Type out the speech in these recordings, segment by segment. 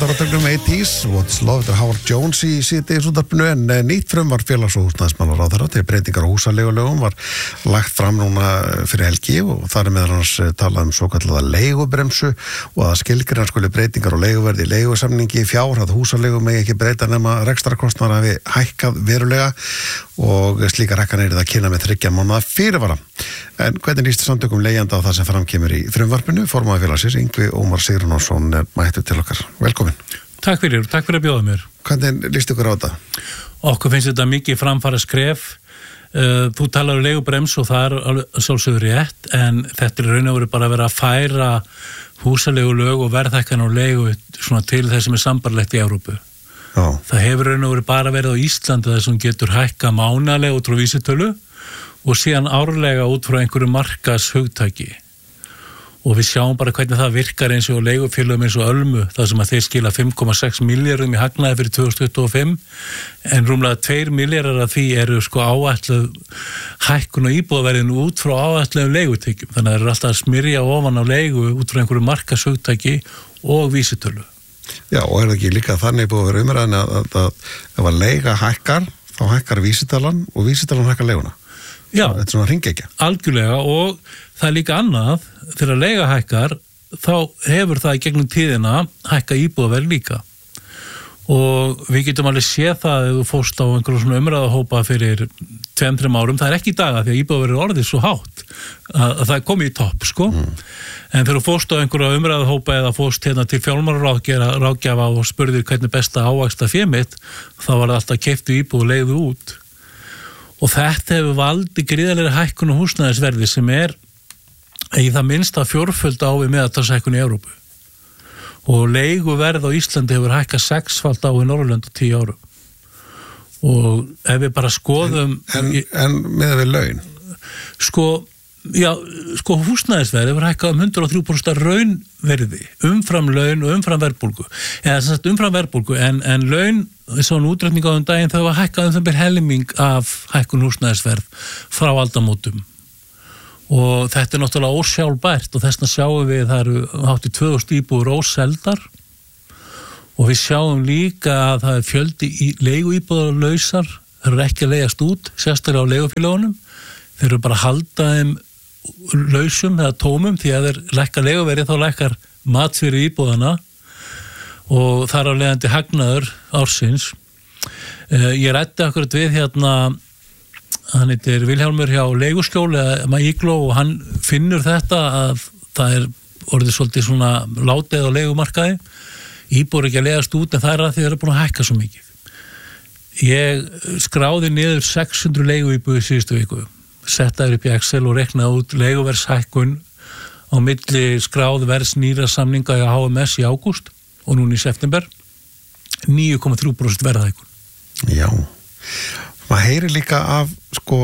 áratögnum 80s What's Love eftir Howard Jones í síðdegis útvarpinu en nýtt frumvarp félags- og húsnæðismálaráðherra til breytingar á húsaleigulögum var lagt fram núna fyrir helgi og þar meðal annars talað svokallaða leigubremsu og að skilgreina skuli breytingar á leiguverði í leigusamningi fjárhæð húsaleigu megi ekki breyta nema rekstrarkostnaðar hafi hækkað verulega og slíkar hækkanir það kynna með 3 mánaða fyrirvara. En hvernig lýst samtökum leigjanda á það sem framkemur í frumvarpinu? Formaður félagsins Yngvi Ómar Sigurjónsson mættur til okkar. Velkomin. Takk fyrir að bjóða mér. Hvernig lýst ykkur á þetta? Okkur finnst þetta mikið framfara skref. Þú talar leigubrems og það sjálfsögður rétt, en þetta raun og veru bara að vera að færa húsaleigulög og verðhækkan á leigu svona til þess sem sambarlegt í Evrópu. Já. Það hefur raun og veru bara verið á Íslandi þess að hún getur hækka mánalega út frá vísitölu og síðan árlega út frá einhverju markashugtaki. Og við sjáum bara hvernig það virkar eins og leigufélögum eins og Ölmu, það sem að þeir skila 5,6 milljörðum í hagnaði fyrir 2025, en rúmlega 2 milljarðar af því eru áætluð hækkun og íbúðaverðinu út frá áætluðum leigutekjum. Þannig að það eru alltaf að smyrja ofan á leigu út frá einhverju markashugtaki og vísitölu. Já, og það ekki líka þannig búið að vera umræðin að ef að leiga hækkar, þá hækkar vísitalan og vísitalan hækkar leiguna. Já, þetta er svona hringekja. Algjörlega, og það er líka annað, þegar leiga hækkar, þá hefur það í gegnum tíðina hækka íbúðaverð líka. Og við getum alveg séð það ef þú fórst á einhverjum svona umræðahópa fyrir 2-3 árum, það er ekki í dag því að íbúðaverð er orðið svo hátt að það er komið í topp, En þegar þú fórst á einhverja umræðahópa eða fórst hérna til fjármálaráðgjafa og spurðir hvernig besta ávaxta fé mitt, þá var það alltaf keyptu íbúð og leigðu út. Og þetta hefur valdið gríðarlegri hækkun á húsnæðisverði sem er í það minnsta fjórföld á við meðaltalshækkun í Evrópu. Og leiguverð á Íslandi hefur hækkað 6-falt á í Norðurlönd á 10 árum. Og ef við bara skoðum... En með við laun? Húsnæðisverð hefur hækkað 103% raunverði, umfram laun og umfram verðbólgu. Eða umfram verðbólgu, en laun, við sáum útreikning á daginn, þau var hækkað það byrð helming af hækkun húsnæðisverð frá aldamótum. Og þetta er náttúrulega ósjálfbært og þessna sjáum við það eru hátt í 2000 íbúður óseldar og við sjáum líka að það er fjöldi leiguíbúðar lausar, það eru ekki að leigjast út, sérstaklega á leigufélögunum. Þeir eru bara að halda þeim lausum eða tómum því að þeir lækka leiguverði þá lækkar matsfyrir íbúðana og þar á leiðandi hagnaður ársins. Ég ræddi akkurat við hérna hann heitir Vilhjálmur hjá Leiguskjól eða Ígló og hann finnur þetta að það er orðið svolítið svona látið á leigumarkaði. Íbúður ekki að leiðast út en það er að því það er búin að hækka svo mikið. Ég skráði niður 600 leiguíbúðir síðustu viku, settaði upp í Excel og reknaði út leiguverðshækkun á milli skráðverðs nýra samninga í HMS í ágúst og núna í september 9,3% verðhækkun. Já. Maður heyri líka af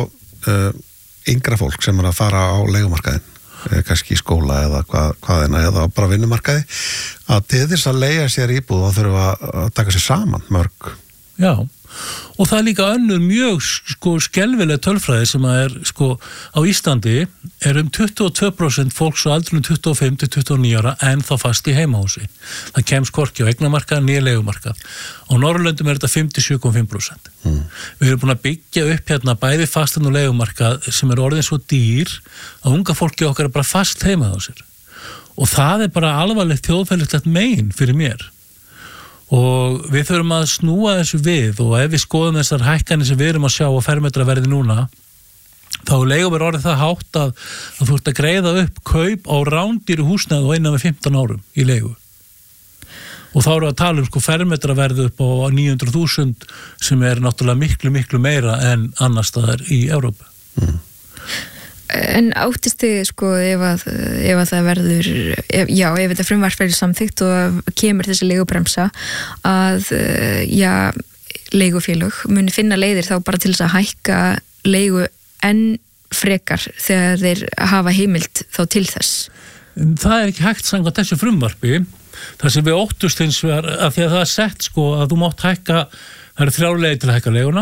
yngra fólk sem er að fara á leigumarkaðin, kannski í skóla eða hvaðina eða bara vinnumarkaði, að til þess að leigja sér íbúð þá þurfa að taka sér saman mörg. Já, og það er líka önnur mjög skelfileg tölfræði sem að er á Íslandi er 22% fólks á aldrinum 25 til 29 ára en þá fast í heimahúsi. Það kemst hvorki á eignamarkað né leigumarkað. Á Norðurlöndum er þetta 57,5%. Við erum búin að byggja upp hérna bæði fastan og leigumarkað sem er orðin svo dýr að unga fólki okkar er bara fast heima á sér. Og það er bara alvarlegt þjóðfélagslegt megin fyrir mér. Og við þurfum að snúa þessu við og ef við skoðum þessar hækkanir sem við erum að sjá á fermetraverði núna þá leiguverð orðið það hátt að þú ert að greiða upp kaup á rándýru húsnæði og innan við 15 árum í leigu. Og þá erum við að tala um fermetraverði upp á 900.000 sem er náttúrulega miklu, miklu meira en annars staðar í Evrópu. En áttist þið ef að það verður ef þetta frumvarp verður samþykkt og kemur þessi leigubremsa að leigufélög muni finna leiðir þá bara til þess að hækka leigu enn frekar þegar þeir hafa heimild þá til þess? Það er ekki hægt samkvæmt þessu frumvarpi. Það sem við óttust hins vegar að því að það er sett að þú mátt hækka, það eru 3 leiðir til að hækka leiguna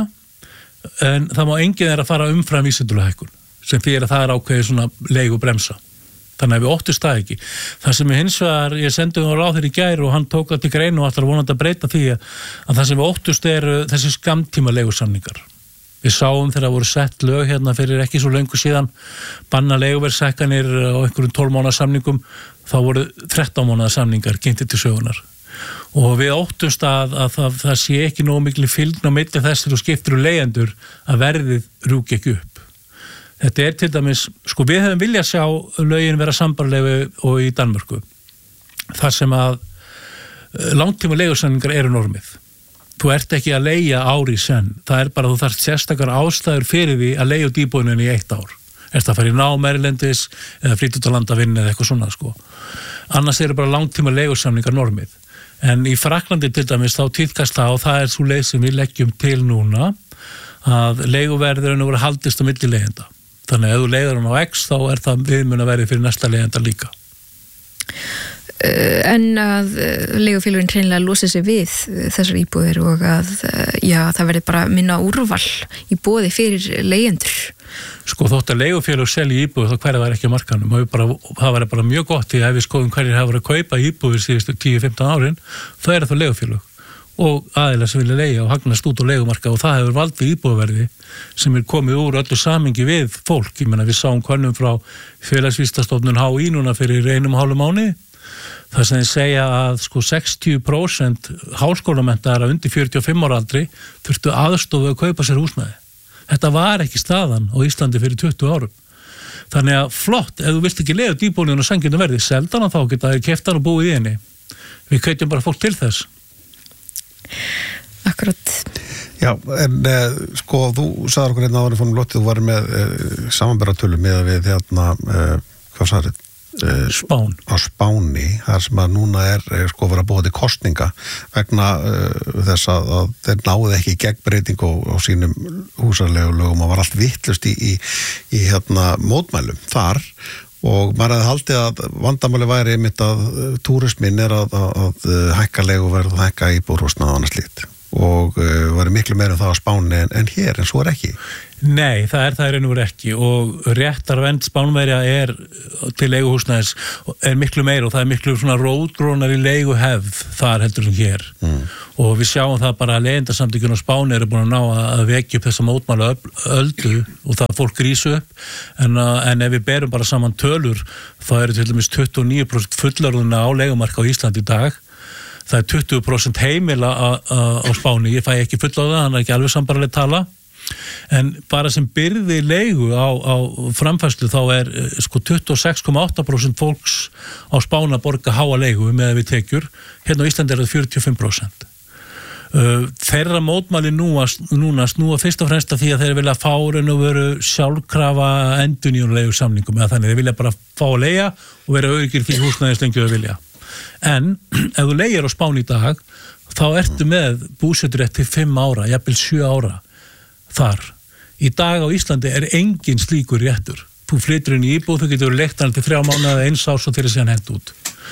en það má enginn að fara umfram vísitöluhækkun sem fyrir að það er ákveðið svona leigubremsa. Þannig að við óttust það ekki. Það sem ég sendi á ráðherra í gær og hann tók það til greinu og ætlar vonandi að breyta því að það sem við óttust þessi skammtíma leigusamningar. Við sáum þegar voru sett lög hérna fyrir ekki svo löngu síðan, banna leiguverðshækkanir á einhverjum 12 mánaða samningum, þá voru 13 mánaða samningar kynntir til sögunar. Og við óttumst að það sé ekki nógu mikil fylgn á milli þessir og skiptir leigjendur að verðið rjúki ekki upp. Þetta til dæmis, við hefum viljað sjá lögin vera sambarlegu og í Danmörku. Þar sem að langtíma leigusamningar eru normið. Þú ert ekki að leigja ári í senn. Það bara þú þarft sérstakar ástæður fyrir því að leigja út íbúðinni í 1 ár. Ertu að fara í nám erlendis eða flytja út á land að vinna eða eitthvað svona Annars eru bara langtíma leigusamningar normið. En í Frakklandi til dæmis þá tíðkast það og það svo leið sem við leggjum til núna að leiguverðurinn voru haldist á milli leigjenda. Þannig að ef þú leiðir hann á X þá það viðmunarverðið fyrir næsta leigjanda líka. En að leigufélögin hreinlega losi sig við þessar íbúðir og að það verði bara minna úrval í boði fyrir leigjendur. Þótt að leigufélög selji íbúðir þá hverja var ekki á markanum og það var bara mjög gott ef við skoðum hverjir hafa verið að kaupa íbúðir síðustu 10-15 árin, þá það leigufélög og aðilar sem vilja leigja og hagnast út á leigumarka og það hefur valdið íbúðaverði sem komið úr öllu samingi við fólk. Ég meina við sáum könnun frá félagsvísindastofnun HÍ núna fyrir 1,5 mánuði. Það sem þeir segja að 60% háskólamenntaðara undir 45 ára aldri þurftu aðstofu að kaupa sér húsnæði. Þetta var ekki staðan á Íslandi fyrir 20 árum. Þannig að flott, ef þú vilt ekki leigja út íbúðina og sanngjarna verði, seldan þá geta þér keypt hana og búið í henni. Við hvetjum bara fólk til þess. Akkurat. Já, en þú sagðir okkur hérna áður fórum lotið, þú varir með samanberatölu með við hvað sagðir þið? Spán. Á Spáni, þar sem að núna verið að búa til kosninga vegna þess að þeir náðu ekki gegn breytingu á sínum húsaleigulögum og var allt vitlaust í mótmælum þar og maður hefði haldið að vandamáli væri einmitt að túrismin að hækka leiguverð og hækka íbúðarhúsnæði og annað slíkt og væri miklu meira það á Spáni en hér, en svo ekki. Nei, það raun og veru ekki og réttarvernd Spánverja til leiguhúsnæðis miklu meira og það miklu svona rótgrónar í leiguhefð þar heldur sem hér og við sjáum það bara að leigjendasamtökin á Spáni eru búin að ná að vekja upp þessa mótmæla öldu og það fólk rísu upp en ef við berum bara saman tölur þá til dæmis 29% fullorðuna á leigumarka á Íslandi í dag. Það 20% heimila á Spáni, ég fæ ekki fullorða, hann ekki alveg sambarleg tala en bara sem byrði leigu á framfærslu þá 26,8% fólks á Spáni að borga háa leigu með við tekjur, hérna á Íslandi það 45%. Þeirra mótmæli núna snúa fyrst og fremst að því að þeir vilja fá raun og veru sjálfkrafa endurnýjun leigusamningum eða þannig þeir vilja bara fá að leigja og vera öryggir fyrir húsnæðis lengi að vilja. En ef þú leigir á Spáni í dag þá ertu með búseturétt til 5 ára, jafnvel 7 ára þar. Í dag á Íslandi engin slíkur réttur. Þú flytur inn í íbúð, þú getur leigt hann til 3 mánaða 1 árs og þeirra síðan hent út.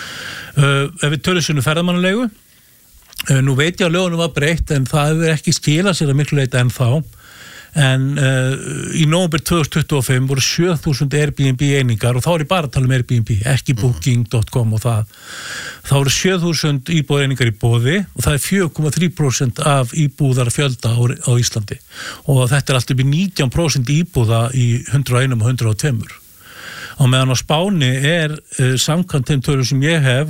Ef við tölum svona ferðamannalegu, nú veit ég að lögunum var breytt en það hefur ekki skilað sér að miklu leita en þá. En í nóvember 2025 voru 7.000 Airbnb einingar og þá ég bara að tala Airbnb, ekki booking.com og það. Þá voru 7.000 íbúðareiningar í boði og það 4,3% af íbúðar fjölda á Íslandi og þetta allt upp í 19% íbúða í 101 og 102. Á meðan á Spáni samkvæmt þeim tölum sem ég hef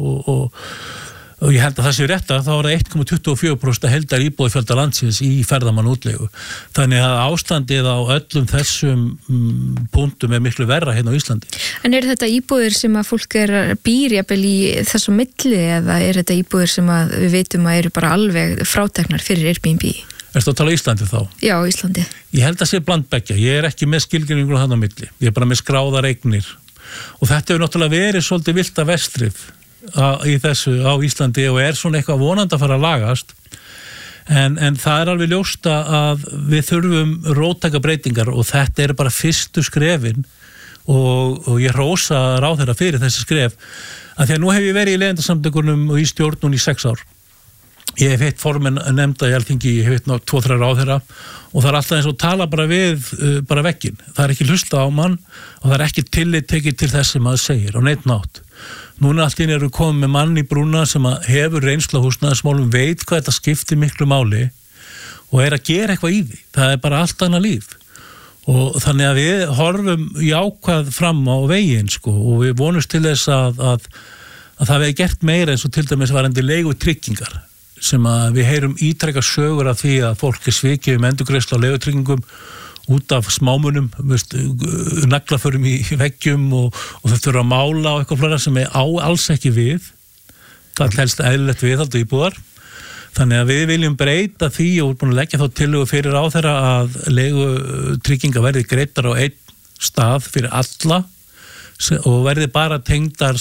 og ég held að það sé rétt að þá það 1,24% heldar íbúðafjölda landsins í ferðamannútlegu. Þannig að ástandið á öllum þessum punktum miklu verra hérna á Íslandi. En þetta íbúðir sem að fólk býr jafnvel í þessu milli eða þetta íbúðir sem að við veitum að eru bara alveg fráteknar fyrir Airbnb? Ertu að tala Íslandi þá? Já, Íslandi. Ég held að sé blandbeggja. Ég ekki með skilgreiningu þarna á milli. Ég bara með skráðar eignir. Og þetta hefur náttúrulega verið svolítið vilda vestrið í þessu á Íslandi og svona eitthvað vonandi að fara að lagast en það alveg ljóst að við þurfum róttæka breytingar og þetta bara fyrstu skrefin og ég hrósa ráðherra fyrir þessi skref að því að nú hef ég verið í leigjendasamtökunum og í stjórnum í 6 ár ég hef hitt formenn nefnda í Alþingi, ég hef hitt 2-3 ráðherra og það alltaf eins og tala bara við bara vegginn, það ekki hlusta á mann og það ekki tillit tekið til þess sem maður segir á neitt nátt. Núna allt inn eru komið með mann í brúna sem hefur reynslu á húsnæðismálum, veit hvað þetta skiptir miklu máli og að gera eitthvað í því. Það bara allt annað líf. Og þannig að við horfum jákvæð fram á veginn og við vonumst til þess að það veði gert meira eins og til dæmis varandi leigutryggingar sem að við heyrum ítrekka sögur af því að fólk svikið endurgreiðslu á leigutryggingum út af smámunum, naglaförum í veggjum og þau þurfa að mála og eitthvað flera sem alls ekki við. Það helst eðlilegt viðhald íbúðar. Þannig að við viljum breyta því og búin að leggja þá tillögu fyrir ráðherra að leigutrygginga verði greiddar á einn stað fyrir alla og verði bara tengdar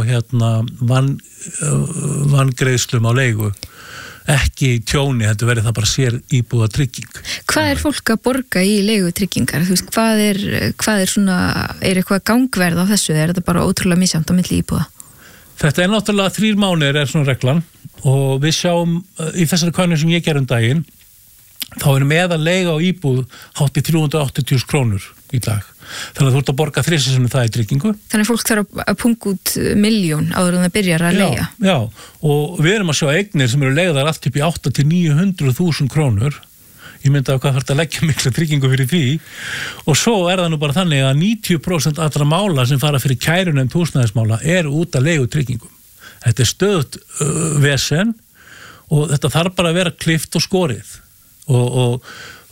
vangreiðslum á leigu, ekki tjóni, þetta verði það bara sér íbúða trygging. Hvað fólk að borga í leigutryggingar? Þú veist, hvað svona, eitthvað gangverð á þessu? Þetta bara ótrúlega misjafnt á milli íbúða? Þetta náttúrulega 3 mánuðir svona reglan og við sjáum í þessari könnun sem ég gerum daginn, þá meðal leiga á íbúð hátt í 380.000 krónur í dag. Þannig að þú ert að borga 3 sinnum það í tryggingu. Þannig að fólk þarf að punga út 1 milljón áður en það byrjar að leigja. Já, og við erum að sjá eignir sem eru leigðar allt upp í 800.000–900.000 krónur. Ég myndi að hvað þarf að leggja mikla tryggingu fyrir því og svo það nú bara þannig að 90% allra mála sem fara fyrir kærunefnd húsnæðismála út að leigutryggingum. Þetta stöðugt vesen og þetta þarf bara að vera klippt og skorið og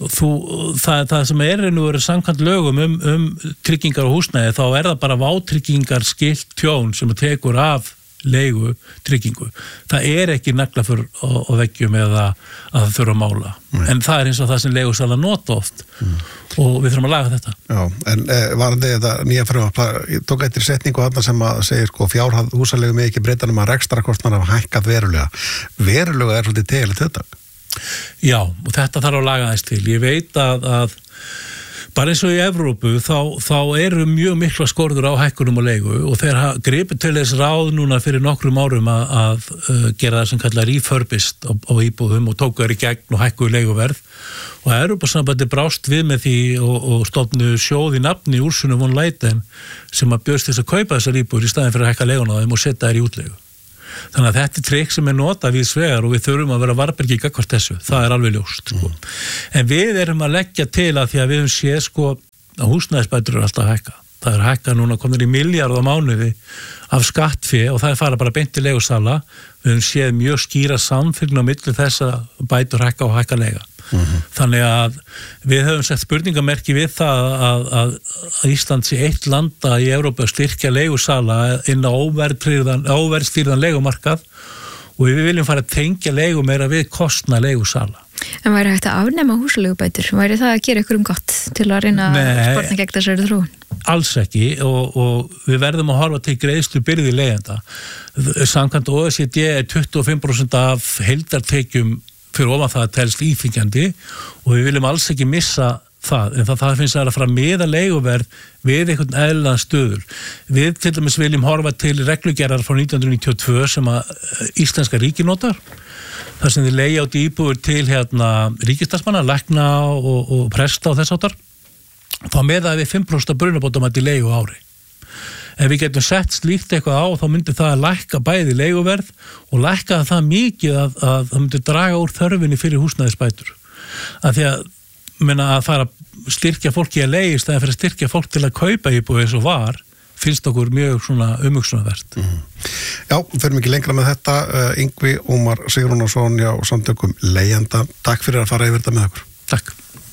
það sem nú verið samkvæmt lögum tryggingar og húsnæði þá það bara vátryggingar skilt tjón sem tekur af leigu tryggingu. Það ekki naglaför á veggjum eða að það þurfa að mála. En það eins og það sem leigusala nota oft og við þurfum að laga þetta. Já, en varði þetta nýja frumvarp, ég tók eftir setningu þarna sem að segir fjárhæð húsaleigu með ekki breytanum að rekstrarkostnaðar hafa hækkað verulega. Verulega svolítið tegilegt þetta. Já, og þetta þarf að laga þess til. Ég veit að bara eins og í Evrópu þá eru mjög mikla skorður á hækkunum og leigu og þeir gripu til þess ráð núna fyrir nokkrum árum að gera það sem kallar refurbished á íbúðum og tóku þær í gegn og hækkuðu leiguverð og Evrópusambandið brást við með því og stofnuðu sjóð í nafni Ursula von der Leyen sem að bjóðst þess að kaupa þessar íbúður í staðinn fyrir að hækka leiguna á þeim og setja þær í útleigu. Þannig að þetta trikk sem notað við svegar og við þurfum að vera varbergi gagnvart þessu, það alveg ljóst. En við erum að leggja til að því að við höfum séð að húsnæðisbætur alltaf að hækka. Það hækka núna komnir í milljarð á mánuði af skattfé og það fara bara beint í leigusala. Við höfum séð mjög skýra samfylgni á milli þess að bætur hækka og hækka leiga. Þannig að við höfum sett spurningamerki við það að Ísland sé eitt landa í Evrópu að styrkja leigusala inn á óverðstýrðan leigumarkað og við viljum fara að tengja leigu meira við kostnað leigusala. En væri hægt að afnema húsaleigubætur? Væri það að gera ykkur gott til að reyna að sporna gegn þessari þróun? Alls ekki og við verðum að horfa til greiðslu byrði leigjenda. Samkvæmt OECD 25% af heildartekjum fyrir ofan það telst íþyngjandi og við viljum alls ekki missa það, en það finnst að fara að miða leiguverð við einhvern eðlilegan stöður. Við til dæmis viljum horfa til reglugerðar frá 1992 sem að íslenska ríki notar, þar sem þið leigja át íbúður til ríkistarfsmanna, lækna og presta og þess áttar, þá meðaði við 5% brunabótamætti leigu á ári. Ef við getum sett slíkt eitthvað á, þá myndi það að lækka bæði leiguverð og lækka það mikið að það myndi draga úr þörfinni fyrir húsnæðisbætur. Af því að fara að styrkja fólki að leigja í staðinn fyrir að styrkja fólk til að kaupa íbúð eins og var, finnst okkur mjög svona umhugsunarvert. Já, förum ekki lengra með þetta. Yngvi Ómar Sigrúnarsson hjá Samtökum leigjenda. Takk fyrir að fara yfir þetta með okkur. Takk.